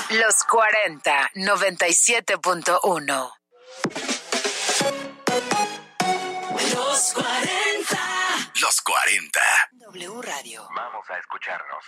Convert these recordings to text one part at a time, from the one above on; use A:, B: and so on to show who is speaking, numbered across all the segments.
A: Los 40, 97.1.
B: Los 40.
C: Los 40.
A: W Radio.
C: Vamos a escucharnos.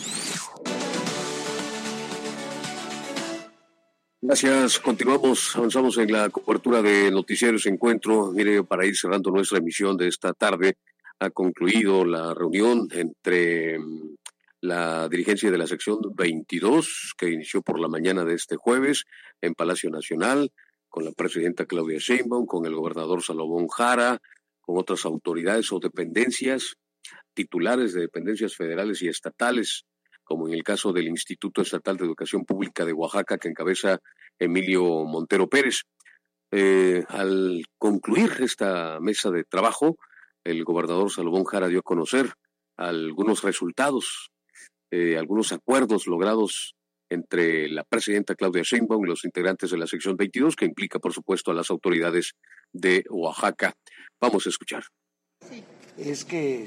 D: Gracias. Continuamos, avanzamos en la cobertura de Noticieros Encuentro. Mire, para ir cerrando nuestra emisión de esta tarde, ha concluido la reunión entre la dirigencia de la sección 22, que inició por la mañana de este jueves en Palacio Nacional, con la presidenta Claudia Sheinbaum, con el gobernador Salomón Jara, con otras autoridades o dependencias, titulares de dependencias federales y estatales, como en el caso del Instituto Estatal de Educación Pública de Oaxaca, que encabeza Emilio Montero Pérez. Al concluir esta mesa de trabajo, el gobernador Salomón Jara dio a conocer algunos resultados, algunos acuerdos logrados entre la presidenta Claudia Sheinbaum y los integrantes de la sección 22, que implica, por supuesto, a las autoridades de Oaxaca. Vamos a escuchar.
E: Sí, es que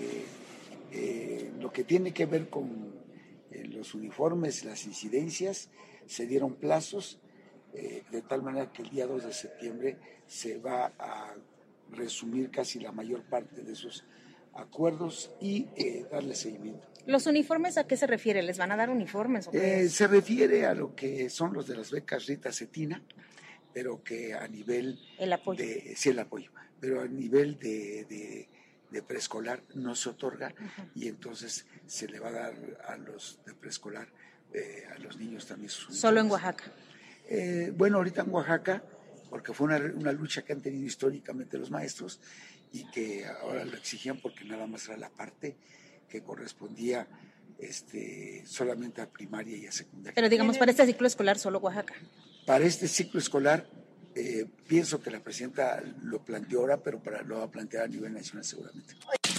E: lo que tiene que ver con los uniformes, las incidencias, se dieron plazos, de tal manera que el día 2 de septiembre se va a resumir casi la mayor parte de esos acuerdos y darle seguimiento.
F: ¿Los uniformes a qué se refiere? ¿Les van a dar uniformes?
E: Se refiere a lo que son los de las becas Rita Cetina, pero que a nivel...
F: El apoyo.
E: Sí, el apoyo, pero a nivel de preescolar no se otorga, y entonces se le va a dar a los de preescolar, a los niños también sus uniformes.
F: ¿Solo en Oaxaca?
E: Bueno, ahorita en Oaxaca, porque fue una lucha que han tenido históricamente los maestros y que ahora lo exigían porque nada más era la parte que correspondía solamente a primaria y a secundaria.
F: Pero digamos, para este ciclo escolar solo Oaxaca.
E: Para este ciclo escolar, pienso que la presidenta lo planteó ahora, pero lo va a plantear a nivel nacional seguramente.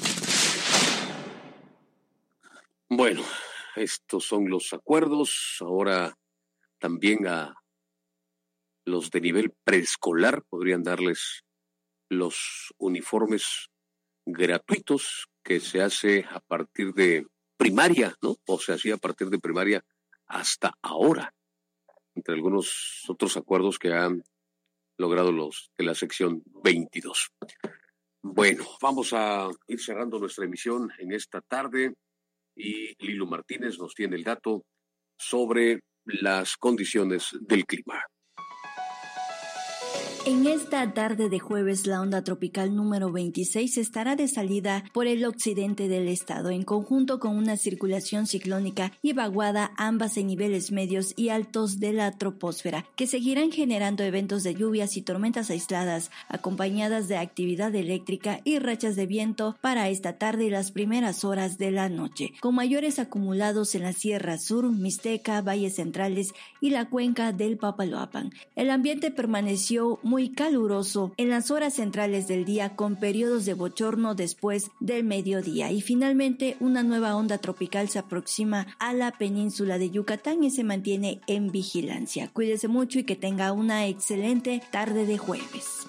D: Bueno, estos son los acuerdos. Ahora también a los de nivel preescolar podrían darles los uniformes gratuitos que se hace a partir de primaria, ¿no? O se hacía a partir de primaria hasta ahora, entre algunos otros acuerdos que han logrado los de la sección 22. Bueno, vamos a ir cerrando nuestra emisión en esta tarde y Lilo Martínez nos tiene el dato sobre las condiciones del clima.
G: En esta tarde de jueves, la onda tropical número 26 estará de salida por el occidente del estado, en conjunto con una circulación ciclónica y vaguada, ambas en niveles medios y altos de la troposfera, que seguirán generando eventos de lluvias y tormentas aisladas, acompañadas de actividad eléctrica y rachas de viento para esta tarde y las primeras horas de la noche, con mayores acumulados en la Sierra Sur, Mixteca, Valles Centrales y la cuenca del Papaloapan. El ambiente permaneció muy caluroso en las horas centrales del día, con periodos de bochorno después del mediodía, y finalmente una nueva onda tropical se aproxima a la península de Yucatán y se mantiene en vigilancia. Cuídese mucho y que tenga una excelente tarde de jueves.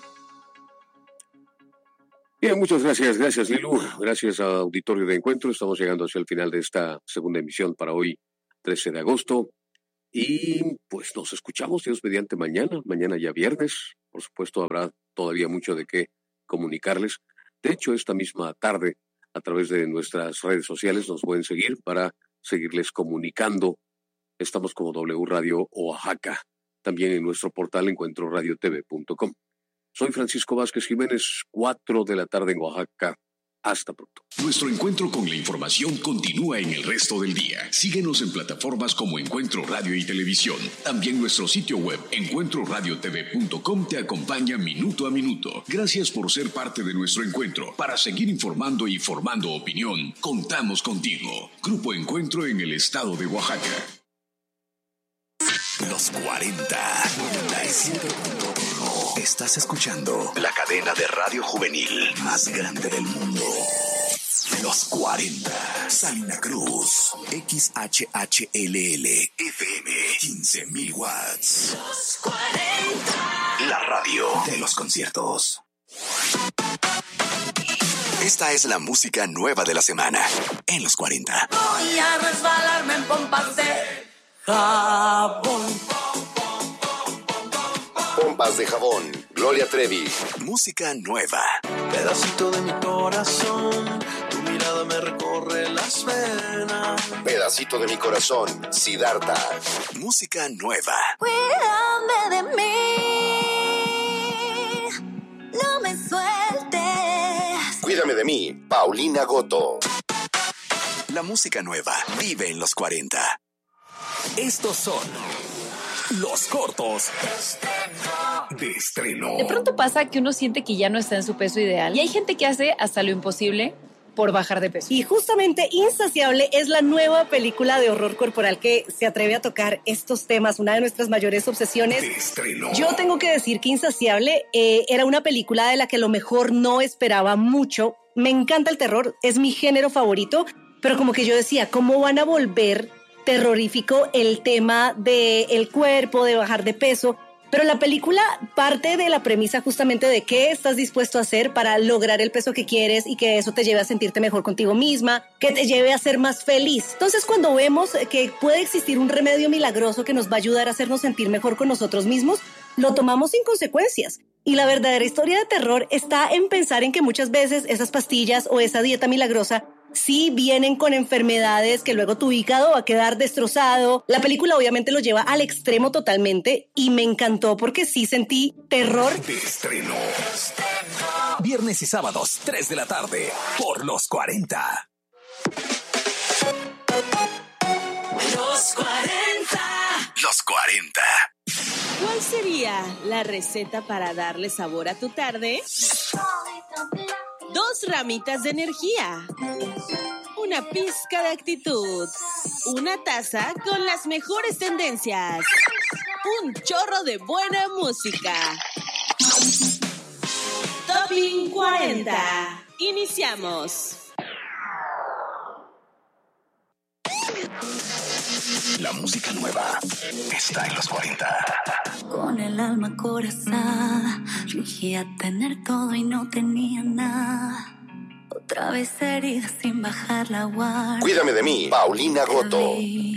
D: Bien, muchas gracias. Gracias, Lilu. Gracias a Auditorio de Encuentro. Estamos llegando hacia el final de esta segunda emisión para hoy, 13 de agosto. Y pues nos escuchamos, Dios mediante, mañana ya viernes. Por supuesto, habrá todavía mucho de qué comunicarles. De hecho, esta misma tarde, a través de nuestras redes sociales, nos pueden seguir para seguirles comunicando. Estamos como W Radio Oaxaca, también en nuestro portal encuentroradiotv.com. Soy Francisco Vázquez Jiménez, 4 de la tarde en Oaxaca. Hasta pronto.
C: Nuestro encuentro con la información continúa en el resto del día. Síguenos en plataformas como Encuentro Radio y Televisión. También nuestro sitio web, encuentroradiotv.com, te acompaña minuto a minuto. Gracias por ser parte de nuestro encuentro. Para seguir informando y formando opinión, contamos contigo. Grupo Encuentro en el estado de Oaxaca. Los 40. 97.1. Estás escuchando la cadena de radio juvenil más grande del mundo. Los 40. Salina Cruz. XHHLL. FM. 15,000 watts.
B: Los 40.
C: La radio de los conciertos. Esta es la música nueva de la semana en los 40.
B: Voy a resbalarme en pompas de Jabón.
H: Pompas de jabón, Gloria Trevi.
I: Música nueva.
B: Pedacito de mi corazón, tu mirada me recorre las venas.
H: Pedacito de mi corazón, Siddhartha.
I: Música nueva.
J: Cuídame de mí, no me sueltes.
H: Cuídame de mí, Paulina Gotto.
I: La música nueva vive en los 40. Estos son los cortos de estreno.
K: De pronto pasa que uno siente que ya no está en su peso ideal y hay gente que hace hasta lo imposible por bajar de peso.
L: Y justamente Insaciable es la nueva película de horror corporal que se atreve a tocar estos temas, una de nuestras mayores obsesiones.
I: De estreno.
L: Yo tengo que decir que Insaciable era una película de la que a lo mejor no esperaba mucho. Me encanta el terror, es mi género favorito, pero como que yo decía, ¿cómo van a volver terrorífico el tema del cuerpo, de bajar de peso? Pero la película parte de la premisa justamente de qué estás dispuesto a hacer para lograr el peso que quieres y que eso te lleve a sentirte mejor contigo misma, que te lleve a ser más feliz. Entonces, cuando vemos que puede existir un remedio milagroso que nos va a ayudar a hacernos sentir mejor con nosotros mismos, lo tomamos sin consecuencias. Y la verdadera historia de terror está en pensar en que muchas veces esas pastillas o esa dieta milagrosa sí vienen con enfermedades que luego tu hígado va a quedar destrozado. La película obviamente lo lleva al extremo totalmente y me encantó porque sí sentí terror.
I: De estreno. Viernes y sábados, 3 de la tarde, por los 40.
B: Los 40.
I: Los 40.
M: ¿Cuál sería la receta para darle sabor a tu tarde? 2 ramitas de energía, una pizca de actitud, una taza con las mejores tendencias, un chorro de buena música. Topping 40. Iniciamos.
I: La música nueva está en los 40.
J: Con el alma acorazada, fingía tener todo y no tenía nada. Otra vez herida sin bajar la guardia.
H: Cuídame de mí, Paulina Gotto.